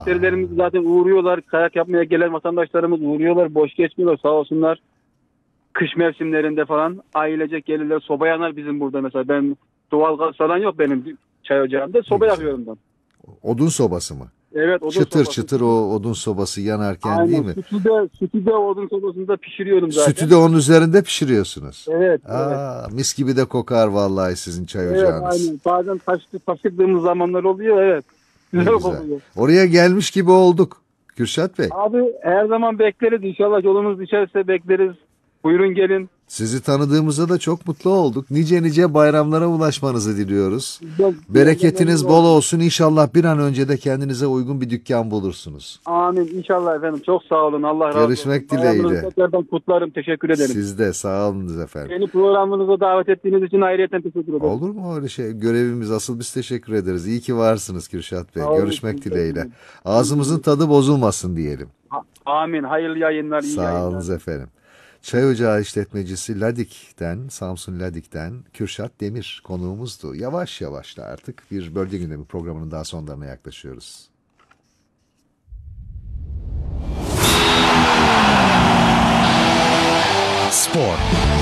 Müşterilerimiz zaten uğruyorlar. Kayak yapmaya gelen vatandaşlarımız uğruyorlar. Boş geçmiyorlar sağ olsunlar. Kış mevsimlerinde falan ailecek gelirler. Soba yanar bizim burada mesela. Ben doğalgaz falan yok benim çay ocağımda. Soba yakıyorum ben. Odun sobası mı? Evet, odun Çıtır sobası. çıtır o odun sobası yanarken değil Aynen. mi? Sütü de odun sobasında pişiriyorum zaten. Sütü de onun üzerinde pişiriyorsunuz. Evet, evet. Mis gibi de kokar vallahi sizin çay Evet, ocağınız. aynen. Bazen taşıdığımız zamanlar oluyor, evet. Ne Güzel güzel. kokuyor. Oraya gelmiş gibi olduk Kürşat Bey. Abi her zaman bekleriz. İnşallah yolunuz düşerse bekleriz. Buyurun gelin. Sizi tanıdığımızda da çok mutlu olduk. Nice nice bayramlara ulaşmanızı diliyoruz. Çok Bereketiniz memnun bol oldum. olsun. İnşallah bir an önce de kendinize uygun bir dükkan bulursunuz. Amin. İnşallah efendim. Çok sağ olun. Allah razı olsun. Görüşmek Bayramınızı dileğiyle. tekrardan kutlarım. Teşekkür ederim. Siz de sağ olunuz efendim. Beni programınıza davet ettiğiniz için ayrıyeten teşekkür ederim. Olur mu öyle şey? Görevimiz asıl, biz teşekkür ederiz. İyi ki varsınız Kürşat Bey. Sağ olun. Görüşmek dileğiyle. Ağzımızın tadı bozulmasın diyelim. Amin. Hayırlı yayınlar, iyi Sağ yayınlar. olunuz efendim. Çay Ocağı işletmecisi Ladik'ten, Samsun Ladik'ten Kürşat Demir konuğumuzdu. Yavaş yavaş da artık bir bölge gündemi programının daha sonlarına yaklaşıyoruz. Spor.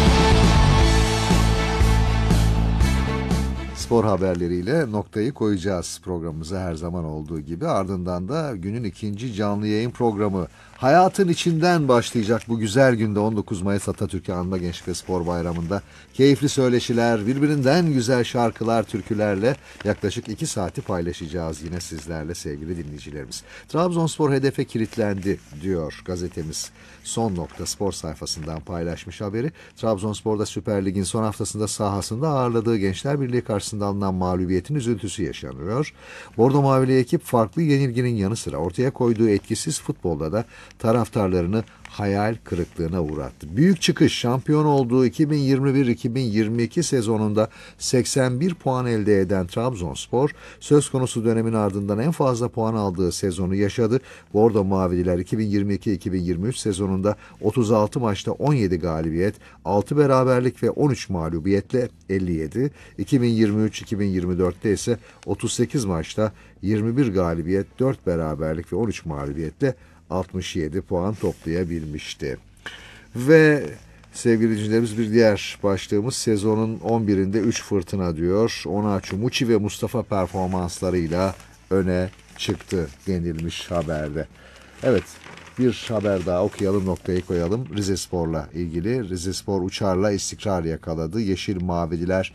Spor haberleriyle noktayı koyacağız programımıza her zaman olduğu gibi. Ardından da günün ikinci canlı yayın programı hayatın içinden başlayacak bu güzel günde 19 Mayıs Atatürk'ü Anma Gençlik ve Spor Bayramı'nda. Keyifli söyleşiler, birbirinden güzel şarkılar, türkülerle yaklaşık 2 saati paylaşacağız yine sizlerle sevgili dinleyicilerimiz. Trabzonspor hedefe kilitlendi diyor gazetemiz. Son nokta spor sayfasından paylaşmış haberi. Trabzonspor'da Süper Lig'in son haftasında sahasında ağırladığı Gençler Birliği karşısında alınan mağlubiyetin üzüntüsü yaşanıyor. Bordo Mavili ekip farklı yenilginin yanı sıra ortaya koyduğu etkisiz futbolda da taraftarlarını hayal kırıklığına uğrattı. Büyük çıkış şampiyon olduğu 2021-2022 sezonunda 81 puan elde eden Trabzonspor söz konusu dönemin ardından en fazla puan aldığı sezonu yaşadı. Bordo Mavililer 2022-2023 sezonunda 36 maçta 17 galibiyet, 6 beraberlik ve 13 mağlubiyetle 57. 2023-2024'te ise 38 maçta 21 galibiyet, 4 beraberlik ve 13 mağlubiyetle 67 puan toplayabilmişti. Ve sevgili dinleyicilerimiz bir diğer başlığımız sezonun 11'inde 3 fırtına diyor. Onaçu, Muçi ve Mustafa performanslarıyla öne çıktı denilmiş haberde. Evet, bir haber daha okuyalım, noktayı koyalım. Rizespor'la ilgili. Rizespor uçarla istikrar yakaladı. Yeşil Mavililer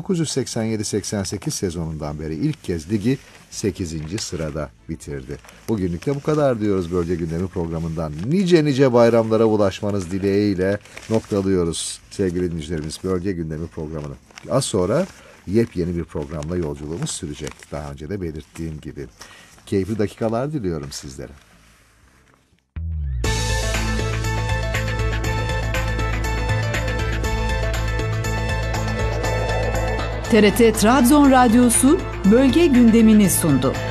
1987-88 sezonundan beri ilk kez ligi 8. sırada bitirdi. Bugünlük de bu kadar diyoruz bölge gündemi programından. Nice nice bayramlara ulaşmanız dileğiyle noktalıyoruz sevgili dinleyicilerimiz bölge gündemi programını. Az sonra yepyeni bir programla yolculuğumuz sürecek. Daha önce de belirttiğim gibi. Keyifli dakikalar diliyorum sizlere. TRT Trabzon Radyosu bölge gündemini sundu.